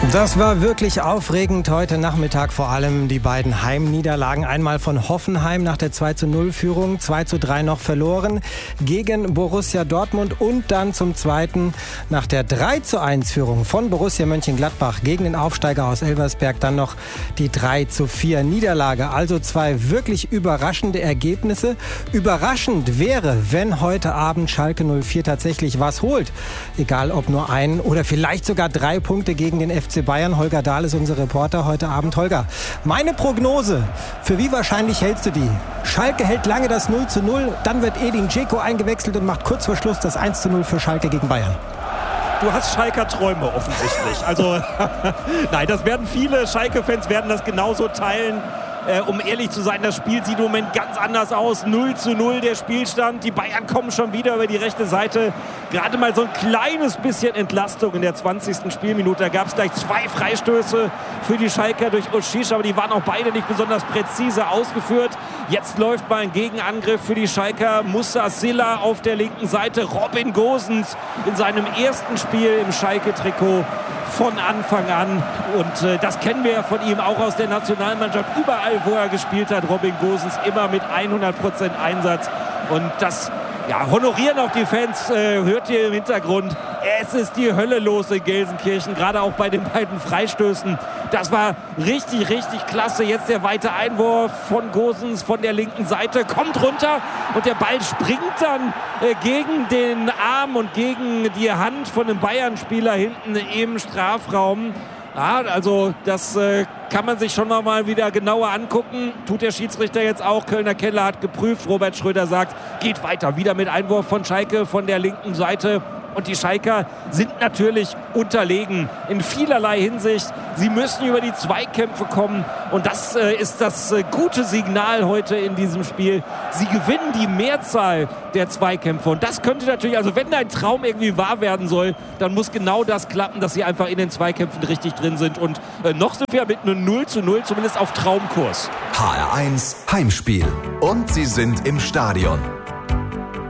Das war wirklich aufregend heute Nachmittag, vor allem die beiden Heimniederlagen. Einmal von Hoffenheim nach der 2:0-Führung, 2:3 noch verloren gegen Borussia Dortmund und dann zum zweiten nach der 3:1-Führung von Borussia Mönchengladbach gegen den Aufsteiger aus Elversberg dann noch die 3:4-Niederlage. Also zwei wirklich überraschende Ergebnisse. Überraschend wäre, wenn heute Abend Schalke 04 tatsächlich was holt. Egal ob nur ein oder vielleicht sogar 3 Punkte gegen den FC Bayern. Holger Dahl ist unser Reporter heute Abend. Holger, meine Prognose, für wie wahrscheinlich hältst du die? Schalke hält lange das 0:0, dann wird Edin Dzeko eingewechselt und macht kurz vor Schluss das 1:0 für Schalke gegen Bayern. Du hast Schalker Träume offensichtlich. Also nein, das werden viele Schalke-Fans werden das genauso teilen. Um ehrlich zu sein, das Spiel sieht im Moment ganz anders aus. 0:0 der Spielstand. Die Bayern kommen schon wieder über die rechte Seite. Gerade mal so ein kleines bisschen Entlastung in der 20. Spielminute. Da gab es gleich 2 Freistöße für die Schalker durch Oshish, aber die waren auch beide nicht besonders präzise ausgeführt. Jetzt läuft mal ein Gegenangriff für die Schalker. Musa Silla auf der linken Seite. Robin Gosens in seinem ersten Spiel im Schalke-Trikot von Anfang an. Und das kennen wir ja von ihm auch aus der Nationalmannschaft. Überall, wo er gespielt hat, Robin Gosens immer mit 100% Einsatz. Und das honorieren auch die Fans. Hört ihr im Hintergrund. Es ist die Hölle los in Gelsenkirchen. Gerade auch bei den beiden Freistößen. Das war richtig, richtig klasse. Jetzt der weite Einwurf von Gosens von der linken Seite. Kommt runter und der Ball springt dann gegen den Arm und gegen die Hand von einem Bayern-Spieler hinten im Strafraum. Ja, also das kann man sich schon mal wieder genauer angucken. Tut der Schiedsrichter jetzt auch. Kölner Keller hat geprüft. Robert Schröder sagt, geht weiter. Wieder mit Einwurf von Schalke von der linken Seite. Und die Schalker sind natürlich unterlegen in vielerlei Hinsicht. Sie müssen über die Zweikämpfe kommen. Und das ist das gute Signal heute in diesem Spiel. Sie gewinnen die Mehrzahl der Zweikämpfe. Und das könnte natürlich, also wenn dein Traum irgendwie wahr werden soll, dann muss genau das klappen, dass sie einfach in den Zweikämpfen richtig drin sind. Und noch sind wir mit einem 0:0 zumindest auf Traumkurs. HR1 Heimspiel. Und sie sind im Stadion.